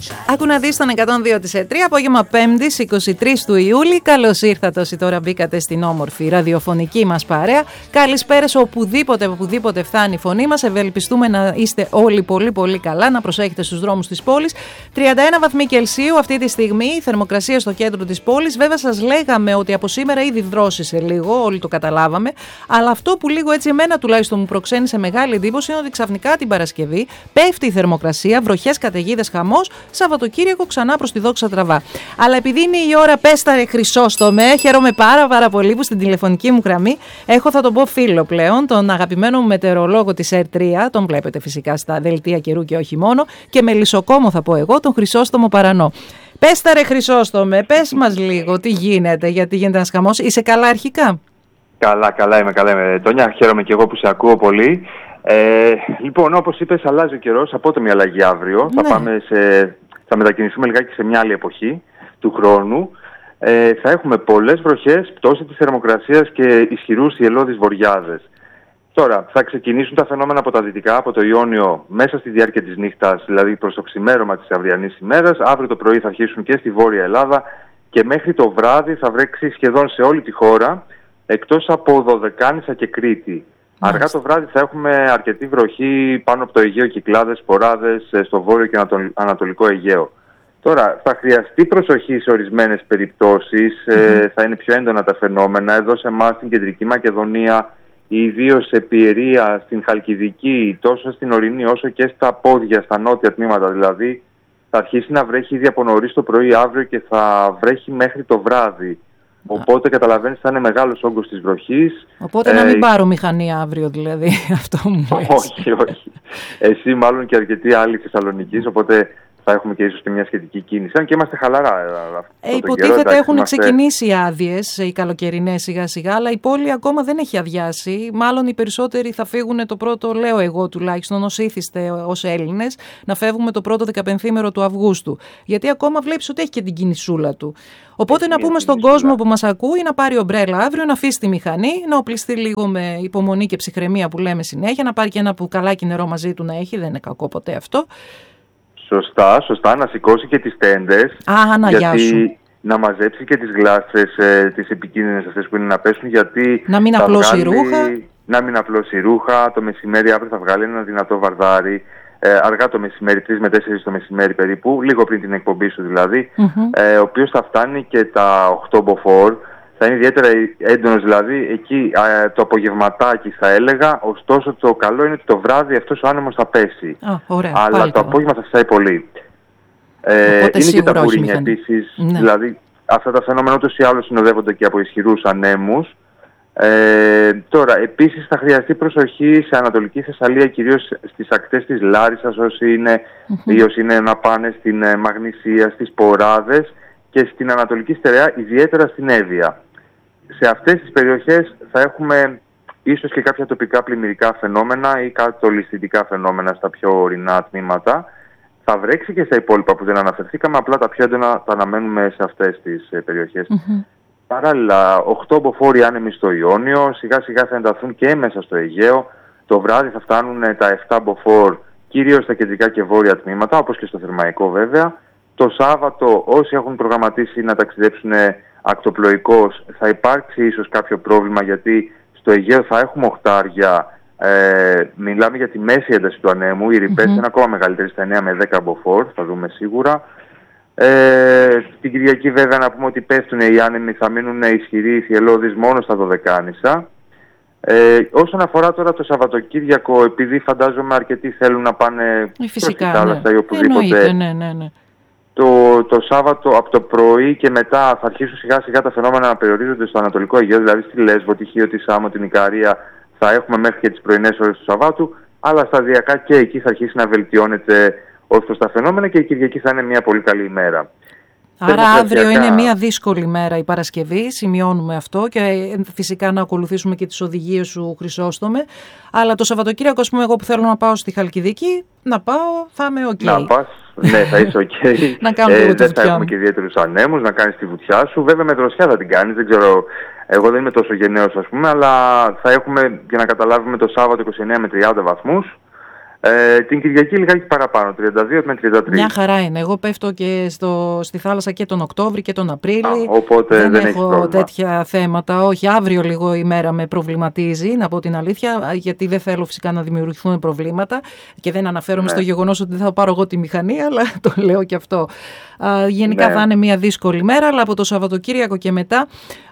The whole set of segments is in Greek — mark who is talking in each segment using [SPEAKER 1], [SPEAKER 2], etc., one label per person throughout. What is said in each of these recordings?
[SPEAKER 1] Άκου να δεις τον 102 της ΕΤΡΙ, απόγευμα 5ης 23 του Ιούλη. Καλώς ήρθατε όσοι τώρα μπήκατε στην όμορφη ραδιοφωνική μας παρέα. Καλησπέρες οπουδήποτε φτάνει η φωνή μας. Ευελπιστούμε να είστε όλοι πολύ καλά, να προσέχετε στους δρόμους της πόλης. 31 βαθμοί Κελσίου αυτή τη στιγμή, η θερμοκρασία στο κέντρο της πόλης. Βέβαια σας λέγαμε ότι από σήμερα ήδη δρόσησε λίγο, όλοι το καταλάβαμε. Αλλά αυτό που λίγο έτσι εμένα τουλάχιστον μου προξένησε μεγάλη εντύπωση είναι ότι ξαφνικά την Παρασκευή πέφτει η θερμοκρασία, βροχές, καταιγίδες, χαμός. Σαββατοκύριακο ξανά προς τη δόξα τραβά. Αλλά επειδή είναι η ώρα, πες τα ρε Χρυσόστομε, χαίρομαι πάρα πολύ που στην τηλεφωνική μου γραμμή έχω, θα τον πω φίλο πλέον, τον αγαπημένο μου μετεωρολόγο της ΕΡΤΡΙΑ, τον βλέπετε φυσικά στα δελτία καιρού και όχι μόνο, και με λησοκόμο θα πω εγώ, τον Χρυσόστομο Παρανό. Πες τα ρε Χρυσόστομε, πες μας λίγο τι γίνεται, γιατί γίνεται ένας χαμός. Είσαι καλά αρχικά?
[SPEAKER 2] Καλά είμαι. Τόνια, χαίρομαι και εγώ που σε ακούω πολύ. Λοιπόν, όπως είπες, αλλάζει ο καιρός, απότομη αλλαγή αύριο. Ναι. Θα μετακινηθούμε λιγάκι σε μια άλλη εποχή του χρόνου. Θα έχουμε πολλές βροχές, πτώση της θερμοκρασίας και ισχυρούς ιελώδεις βοριάδες. Τώρα, θα ξεκινήσουν τα φαινόμενα από τα δυτικά, από το Ιόνιο, μέσα στη διάρκεια της νύχτας, δηλαδή προς το ξημέρωμα της αυριανής ημέρας. Αύριο το πρωί θα αρχίσουν και στη Βόρεια Ελλάδα και μέχρι το βράδυ θα βρέξει σχεδόν σε όλη τη χώρα, εκτός από Δωδεκάνησα και Κρήτη. Αργά το βράδυ θα έχουμε αρκετή βροχή πάνω από το Αιγαίο, Κυκλάδες, Σποράδες, στο βόρειο και ανατολικό Αιγαίο. Τώρα, θα χρειαστεί προσοχή σε ορισμένες περιπτώσεις, θα είναι πιο έντονα τα φαινόμενα. Εδώ σε εμάς στην Κεντρική Μακεδονία, ιδίως σε Πιερία, στην Χαλκιδική, τόσο στην ορεινή όσο και στα πόδια, στα νότια τμήματα δηλαδή, θα αρχίσει να βρέχει ήδη από νωρίς το πρωί αύριο και θα βρέχει μέχρι το βράδυ. Οπότε καταλαβαίνεις θα είναι μεγάλος όγκος της βροχής.
[SPEAKER 1] Οπότε να μην πάρω μηχανή αύριο δηλαδή, αυτό μου λες.
[SPEAKER 2] Όχι. Εσύ μάλλον και αρκετοί άλλοι Θεσσαλονικής, οπότε θα έχουμε και ίσως και μια σχετική κίνηση. Αν και είμαστε χαλαρά.
[SPEAKER 1] Υποτίθεται έχουν ξεκινήσει οι άδειες, οι καλοκαιρινές σιγά σιγά, αλλά η πόλη ακόμα δεν έχει αδειάσει. Μάλλον οι περισσότεροι θα φύγουν το πρώτο, λέω εγώ τουλάχιστον, ως ήθιστε ως Έλληνες, να φεύγουμε το πρώτο 15μέρο του Αυγούστου. Γιατί ακόμα βλέπεις ότι έχει και την κινησούλα του. Οπότε να πούμε στον κόσμο που μας ακούει να πάρει ομπρέλα αύριο, να αφήσει τη μηχανή, να οπλιστεί λίγο με υπομονή και ψυχραιμία που λέμε συνέχεια, να πάρει και ένα πουκαλάκι νερό μαζί του να έχει, δεν είναι κακό ποτέ αυτό.
[SPEAKER 2] Σωστά, να σηκώσει και τις τέντες, γιατί να μαζέψει και τις γλάστρες, τις επικίνδυνες αυτές που είναι να πέσουν, γιατί
[SPEAKER 1] να μην απλώσει ρούχα.
[SPEAKER 2] Να μην απλώσει ρούχα, το μεσημέρι αύριο θα βγάλει ένα δυνατό βαρδάρι, αργά το μεσημέρι, 3 με 4 το μεσημέρι περίπου, λίγο πριν την εκπομπή σου δηλαδή, ο οποίος θα φτάνει και τα 8 μποφόρ. Θα είναι ιδιαίτερα έντονος δηλαδή εκεί το απογευματάκι θα έλεγα, ωστόσο το καλό είναι ότι το βράδυ αυτός ο άνεμος θα πέσει.
[SPEAKER 1] Ωραία,
[SPEAKER 2] αλλά το απόγευμα θα φυσάει πολύ. Είναι και τα μπουρίνια επίσης, δηλαδή αυτά τα φαινόμενα ούτως ή άλλως συνοδεύονται και από ισχυρούς ανέμους. Τώρα επίσης θα χρειαστεί προσοχή σε Ανατολική Θεσσαλία, κυρίως στις ακτές της Λάρισσας όσοι είναι να πάνε στην Μαγνησία, στις Ποράδες και στην Ανατολική Στερεά, ιδιαίτερα στην Εύβοια. Σε αυτές τις περιοχές θα έχουμε ίσως και κάποια τοπικά πλημμυρικά φαινόμενα ή κατολιστικά φαινόμενα στα πιο ορεινά τμήματα. Θα βρέξει και στα υπόλοιπα που δεν αναφερθήκαμε, απλά τα πιο έντονα τα αναμένουμε σε αυτές τις περιοχές. Παράλληλα, 8 μποφόρ άνεμοι στο Ιόνιο, σιγά σιγά θα ενταθούν και μέσα στο Αιγαίο. Το βράδυ θα φτάνουν τα 7 μποφόρ κυρίως στα κεντρικά και βόρεια τμήματα, όπως και στο Θερμαϊκό βέβαια. Το Σάββατο όσοι έχουν προγραμματίσει να ταξιδέψουν ακτοπλοϊκώς θα υπάρξει ίσως κάποιο πρόβλημα, γιατί στο Αιγαίο θα έχουμε οχτάρια. Μιλάμε για τη μέση ένταση του ανέμου, οι ρηπές είναι ακόμα μεγαλύτερες, στα 9 με 10 μποφόρ, θα δούμε σίγουρα. Την Κυριακή βέβαια να πούμε ότι πέφτουν οι άνεμοι, θα μείνουν ισχυροί θυελλώδεις μόνο στα Δωδεκάνησα. Όσον αφορά τώρα το Σαββατοκύριακο, επειδή φαντάζομαι αρκετοί θέλουν να πάνε προς τη θάλασσα ή οπουδήποτε.
[SPEAKER 1] Ναι.
[SPEAKER 2] Το Σάββατο από το πρωί και μετά θα αρχίσουν σιγά σιγά τα φαινόμενα να περιορίζονται στο Ανατολικό Αιγαίο, δηλαδή στη Λέσβο, τη Χίο, τη Σάμο, την Ικαρία θα έχουμε μέχρι και τις πρωινές ώρες του Σαββάτου, αλλά σταδιακά και εκεί θα αρχίσει να βελτιώνεται ως προς τα φαινόμενα και η Κυριακή θα είναι μια πολύ καλή ημέρα.
[SPEAKER 1] Άρα αύριο είναι μια δύσκολη μέρα η Παρασκευή, σημειώνουμε αυτό και φυσικά να ακολουθήσουμε και τις οδηγίες σου Χρυσόστομε. Αλλά το Σαββατοκύριακο, ας πούμε, εγώ που θέλω να πάω στη Χαλκιδική, να πάω, θα είμαι οκ.
[SPEAKER 2] Να πας, ναι, θα είσαι οκ.
[SPEAKER 1] Να κάνουμε λίγο τη
[SPEAKER 2] δεν
[SPEAKER 1] βουτιά.
[SPEAKER 2] θα έχουμε και ιδιαίτερους ανέμους, να κάνεις τη βουτιά σου. Βέβαια με δροσιά θα την κάνεις, δεν ξέρω, εγώ δεν είμαι τόσο γενναίος ας πούμε, αλλά θα έχουμε, για να καταλάβουμε, το Σάββατο 29 με 30 βαθμούς. Την Κυριακή λιγάκι παραπάνω, 32 με 33.
[SPEAKER 1] Μια χαρά είναι. Εγώ πέφτω και στη θάλασσα και τον Οκτώβρη και τον Απρίλη.
[SPEAKER 2] Οπότε δεν
[SPEAKER 1] έχω τέτοια θέματα. Όχι, αύριο λίγο η μέρα με προβληματίζει, να πω την αλήθεια, γιατί δεν θέλω φυσικά να δημιουργηθούν προβλήματα και δεν αναφέρομαι στο γεγονός ότι δεν θα πάρω εγώ τη μηχανή, αλλά το λέω και αυτό. Γενικά θα είναι μια δύσκολη μέρα, αλλά από το Σαββατοκύριακο και μετά,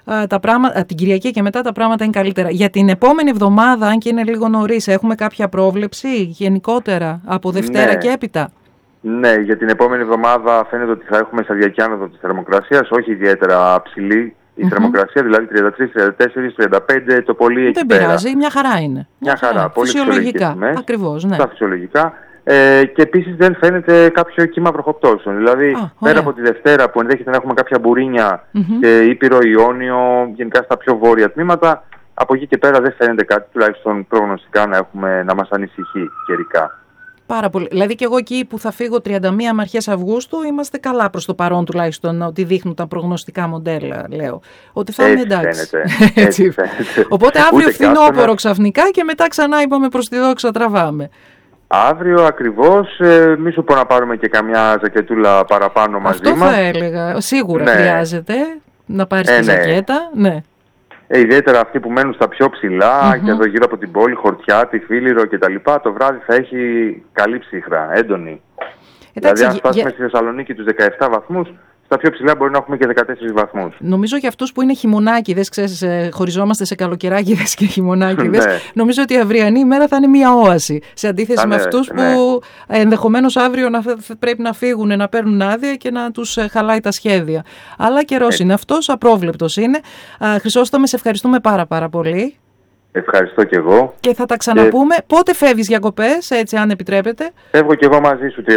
[SPEAKER 1] την Κυριακή και μετά τα πράγματα είναι καλύτερα. Για την επόμενη εβδομάδα, αν και είναι λίγο νωρίς, έχουμε κάποια πρόβλεψη γενικότερα από Δευτέρα και έπειτα?
[SPEAKER 2] Ναι, για την επόμενη εβδομάδα φαίνεται ότι θα έχουμε σταδιακή άνοδο της θερμοκρασίας, όχι ιδιαίτερα ψηλή η θερμοκρασία, δηλαδή 33, 34, 35, το πολύ εκεί πέρα.
[SPEAKER 1] Δεν πειράζει, μια χαρά είναι.
[SPEAKER 2] Μια χαρά, πολύ
[SPEAKER 1] φυσιολογικά. Ακριβώς, ναι.
[SPEAKER 2] Στα φυσιολογικά. Και επίσης δεν φαίνεται κάποιο κύμα βροχοπτώσεων. Δηλαδή, πέρα από τη Δευτέρα που ενδέχεται να έχουμε κάποια μπουρίνια και Ήπειρο, Ιόνιο, γενικά στα πιο βόρεια τμήματα, από εκεί και πέρα δεν φαίνεται κάτι, τουλάχιστον προγνωστικά, να μας ανησυχεί καιρικά.
[SPEAKER 1] Πάρα πολύ. Δηλαδή και εγώ εκεί που θα φύγω 31 με αρχές Αυγούστου είμαστε καλά προς το παρόν, τουλάχιστον ότι δείχνουν τα προγνωστικά μοντέλα, λέω. Ότι θα είναι εντάξει.
[SPEAKER 2] Έτσι φαίνεται.
[SPEAKER 1] Οπότε αύριο φθινόπωρο ξαφνικά και μετά ξανά είπαμε προς τη δόξα τραβάμε.
[SPEAKER 2] Αύριο ακριβώς, μη σου πω να πάρουμε και καμιά ζακετούλα παραπάνω μαζί μας.
[SPEAKER 1] Αυτό θα έλεγα. Σίγουρα χρειάζεται να πάρεις τη ζακέτα. Ναι.
[SPEAKER 2] Ιδιαίτερα αυτοί που μένουν στα πιο ψηλά και εδώ γύρω από την πόλη, Χορτιά, τη Φίλιρο κτλ. Το βράδυ θα έχει καλή ψύχρα, έντονη. Δηλαδή αν φτάσουμε στη Θεσσαλονίκη τους 17 βαθμούς, στα πιο ψηλά μπορεί να έχουμε και 14 βαθμούς.
[SPEAKER 1] Νομίζω για αυτούς που είναι χειμωνάκηδες, ξέρεις, χωριζόμαστε σε καλοκαιράκηδες και χειμωνάκηδες, νομίζω ότι η αυριανή ημέρα θα είναι μια όαση. Σε αντίθεση με αυτούς που ενδεχομένως αύριο πρέπει να φύγουν, να παίρνουν άδεια και να τους χαλάει τα σχέδια. Αλλά καιρός είναι αυτός, απρόβλεπτος είναι. Χρυσόστομε, σε ευχαριστούμε πάρα πολύ.
[SPEAKER 2] Ευχαριστώ και εγώ.
[SPEAKER 1] Και θα τα ξαναπούμε. Πότε φεύγεις διακοπές, έτσι, αν επιτρέπετε?
[SPEAKER 2] Φεύγω και εγώ μαζί σου,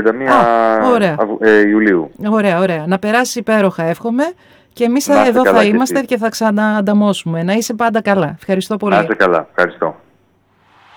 [SPEAKER 2] 31 Ιουλίου.
[SPEAKER 1] Ωραία. Να περάσει υπέροχα, εύχομαι. Και εμείς εδώ θα είμαστε και θα ξαναανταμώσουμε. Να είσαι πάντα καλά. Ευχαριστώ πολύ.
[SPEAKER 2] Να είσαι καλά. Ευχαριστώ.